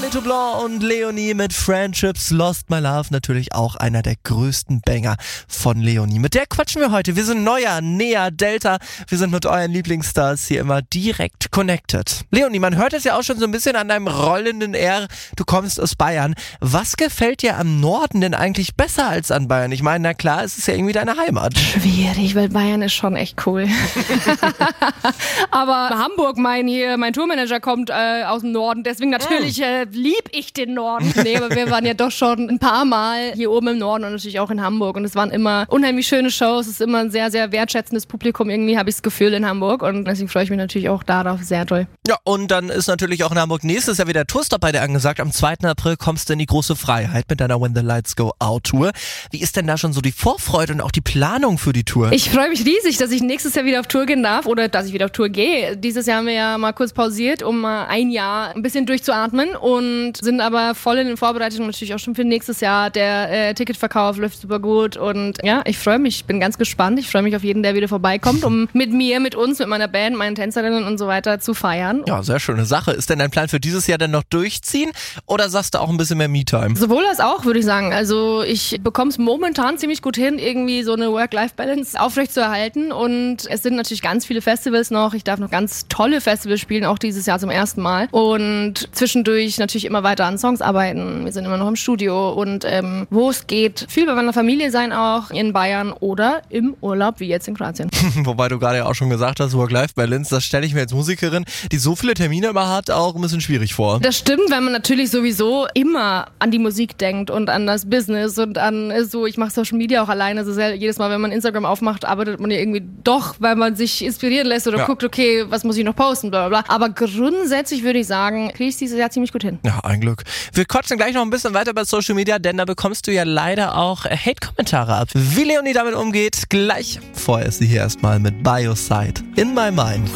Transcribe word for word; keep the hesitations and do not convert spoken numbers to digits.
Palais Blanc und Leonie mit Friendships Lost My Love, natürlich auch einer der größten Banger von Leonie. Mit der quatschen wir heute. Wir sind Neujahr, Nea, Delta. Wir sind mit euren Lieblingsstars hier immer direkt connected. Leonie, man hört es ja auch schon so ein bisschen an deinem rollenden R. Du kommst aus Bayern. Was gefällt dir am Norden denn eigentlich besser als an Bayern? Ich meine, na klar, es ist ja irgendwie deine Heimat. Schwierig, weil Bayern ist schon echt cool. Aber Hamburg, mein hier, mein Tourmanager kommt äh, aus dem Norden, deswegen natürlich äh, lieb ich den Norden. Nee, aber wir waren ja doch schon ein paar Mal hier oben im Norden und natürlich auch in Hamburg und es waren immer unheimlich schöne Shows. Es ist immer ein sehr, sehr wertschätzendes Publikum. Irgendwie habe ich das Gefühl in Hamburg und deswegen freue ich mich natürlich auch darauf sehr toll. Ja, und dann ist natürlich auch in Hamburg nächstes Jahr wieder Tourstop bei dir angesagt. Am zweiten April kommst du in die große Freiheit mit deiner When the Lights Go Out Tour. Wie ist denn da schon so die Vorfreude und auch die Planung für die Tour? Ich freue mich riesig, dass ich nächstes Jahr wieder auf Tour gehen darf oder dass ich wieder auf Tour gehe. Dieses Jahr haben wir ja mal kurz pausiert, um mal ein Jahr ein bisschen durchzuatmen und sind aber voll in den Vorbereitungen natürlich auch schon für nächstes Jahr. Der äh, Ticketverkauf läuft super gut und ja, ich freue mich, ich bin ganz gespannt. Ich freue mich auf jeden, der wieder vorbeikommt, um mit mir, mit uns, mit meiner Band, meinen Tänzerinnen und so weiter zu feiern. Ja, sehr schöne Sache. Ist denn dein Plan für dieses Jahr denn noch durchziehen oder sagst du auch ein bisschen mehr Me-Time? Sowohl als auch, würde ich sagen. Also ich bekomme es momentan ziemlich gut hin, irgendwie so eine Work-Life-Balance aufrechtzuerhalten und es sind natürlich ganz viele Festivals noch. Ich darf noch ganz tolle Festivals spielen, auch dieses Jahr zum ersten Mal und zwischendurch natürlich immer weiter an Songs arbeiten. Wir sind immer noch im Studio und ähm, wo es geht, viel bei meiner Familie sein auch, in Bayern oder im Urlaub, wie jetzt in Kroatien. Wobei du gerade ja auch schon gesagt hast, Work-Life-Balance, das stelle ich mir als Musikerin, die so viele Termine immer hat, auch ein bisschen schwierig vor. Das stimmt, weil man natürlich sowieso immer an die Musik denkt und an das Business und an so, ich mache Social Media auch alleine, also jedes Mal, wenn man Instagram aufmacht, arbeitet man ja irgendwie doch, weil man sich inspirieren lässt oder ja. guckt, okay, was muss ich noch posten, bla bla bla. Aber grundsätzlich würde ich sagen, kriege ich dieses Jahr ziemlich gut hin. Ja, ein Glück. Wir quatschen gleich noch ein bisschen weiter bei Social Media, denn da bekommst du ja leider auch Hate-Kommentare ab. Wie Leonie damit umgeht, gleich. Vorher ist sie hier erstmal mit Bioside in My Mind.